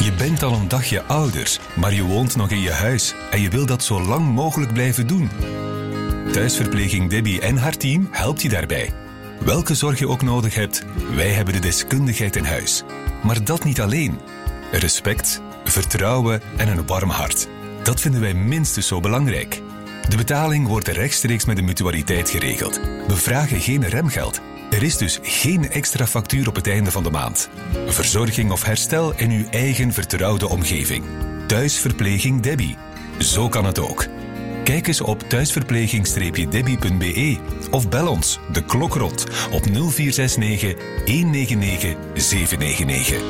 Je bent al een dagje ouder, maar je woont nog in je huis en je wil dat zo lang mogelijk blijven doen. Thuisverpleging Debbie en haar team helpt je daarbij. Welke zorg je ook nodig hebt, wij hebben de deskundigheid in huis. Maar dat niet alleen. Respect, vertrouwen en een warm hart. Dat vinden wij minstens zo belangrijk. De betaling wordt rechtstreeks met de mutualiteit geregeld. We vragen geen remgeld. Er is dus geen extra factuur op het einde van de maand. Verzorging of herstel in uw eigen vertrouwde omgeving. Thuisverpleging Debbie. Zo kan het ook. Kijk eens op thuisverpleging-debbie.be of bel ons de klok rond op 0469 199 799.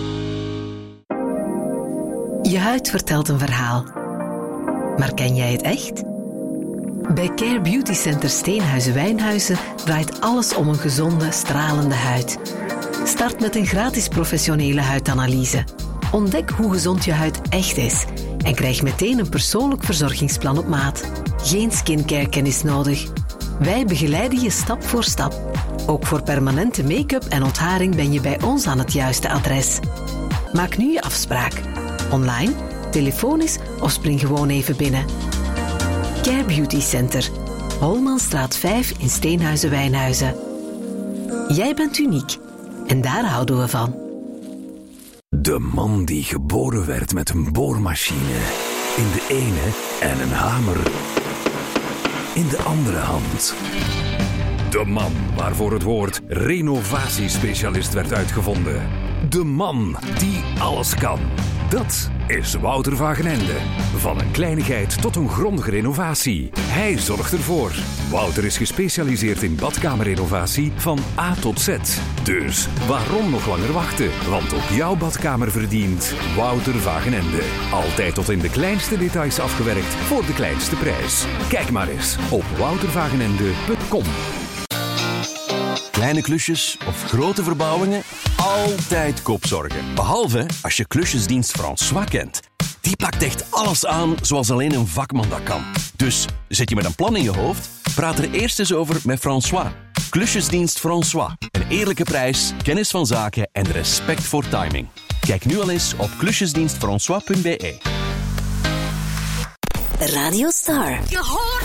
Je huid vertelt een verhaal. Maar ken jij het echt? Bij Care Beauty Center Steenhuizen-Wijnhuizen draait alles om een gezonde, stralende huid. Start met een gratis professionele huidanalyse. Ontdek hoe gezond je huid echt is en krijg meteen een persoonlijk verzorgingsplan op maat. Geen skincare-kennis nodig. Wij begeleiden je stap voor stap. Ook voor permanente make-up en ontharing ben je bij ons aan het juiste adres. Maak nu je afspraak. Online, telefonisch of spring gewoon even binnen. Care Beauty Center. Holmanstraat 5 in Steenhuizen-Wijnhuizen. Jij bent uniek en daar houden we van. De man die geboren werd met een boormachine in de ene en een hamer in de andere hand. De man waarvoor het woord renovatiespecialist werd uitgevonden. De man die alles kan. Dat is Wouter Wagenende. Van een kleinigheid tot een grondige renovatie. Hij zorgt ervoor. Wouter is gespecialiseerd in badkamerrenovatie van A tot Z. Dus waarom nog langer wachten? Want ook jouw badkamer verdient Wouter Wagenende. Altijd tot in de kleinste details afgewerkt voor de kleinste prijs. Kijk maar eens op wouterwagenende.com. Kleine klusjes of grote verbouwingen, altijd kopzorgen. Behalve als je klusjesdienst François kent. Die pakt echt alles aan zoals alleen een vakman dat kan. Dus zet je met een plan in je hoofd, praat er eerst eens over met François. Klusjesdienst François. Een eerlijke prijs, kennis van zaken en respect voor timing. Kijk nu al eens op klusjesdienstfrançois.be. Radio Star. Je hoort